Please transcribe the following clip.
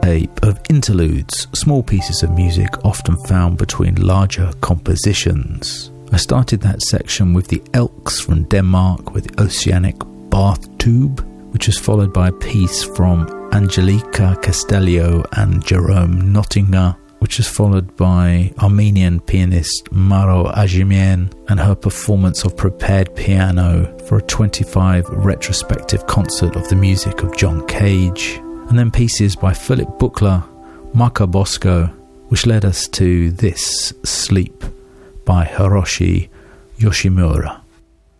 tape of interludes, small pieces of music often found between larger compositions. I started that section with the Elks from Denmark with Oceanic Bath Tube, which was followed by a piece from Angelica Castellio and Jerome Nottinger, which is followed by Armenian pianist Maro Ajimyan and her performance of prepared piano for a 25 retrospective concert of the music of John Cage, and then pieces by Philip Buchler, Maka Bosco, which led us to this Sleep by Hiroshi Yoshimura.